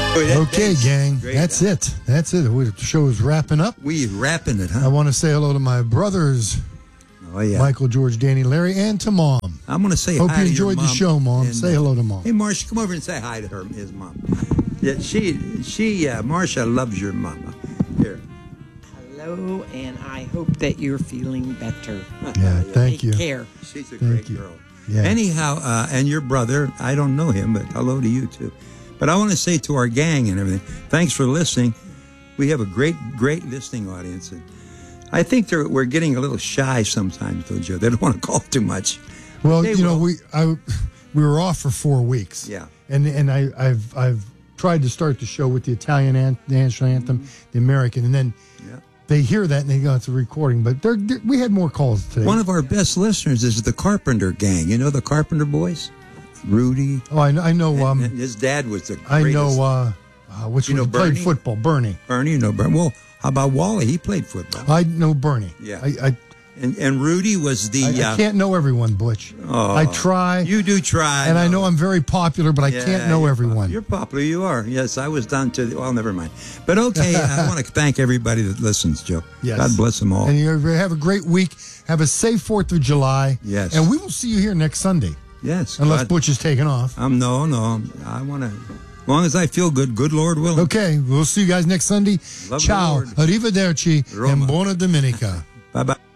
Okay, gang. That's it. That's it. The show is wrapping up. We wrapping it, huh? I want to say hello to my brothers, Michael, George, Danny, Larry, and to Mom. I'm going to say Hope hi you to your enjoyed the mom. show, Mom. And, say hello to Mom. Hey, Marcia, come over and say hi to his mom. Yeah, Marcia loves your mama. Here. Hello, and I hope that you're feeling better. Yeah, thank you. Take care. She's a great girl. Yeah. Anyhow, and your brother, I don't know him, but hello to you, too. But I want to say to our gang and everything, thanks for listening. We have a great listening audience. And I think we're getting a little shy sometimes, though, Joe. They don't want to call too much. Well, we were off for 4 weeks. Yeah. And I've tried to start the show with the Italian national anthem, the American, and then they hear that and they go, it's a recording. But we had more calls today. One of our best listeners is the Carpenter gang. You know the Carpenter boys? Rudy. Oh, I know. And his dad was the greatest. I know. Which one played football? Bernie. Bernie, you know Bernie. Well, how about Wally? He played football. I know Bernie. Yeah. And Rudy was the. I can't know everyone, Butch. Oh, I try. You do try. And I know I'm very popular, but I can't know everyone. You're popular. You are. Yes, I was down to. Well, never mind. But okay, I want to thank everybody that listens, Joe. Yes. God bless them all. And you have a great week. Have a safe 4th of July. Yes. And we will see you here next Sunday. Yes. Unless Butch is taking off. No. I want to. As long as I feel good, good Lord willing. Okay. We'll see you guys next Sunday. Love Ciao. the Lord. Arrivederci. Roma. And buona domenica. Bye-bye.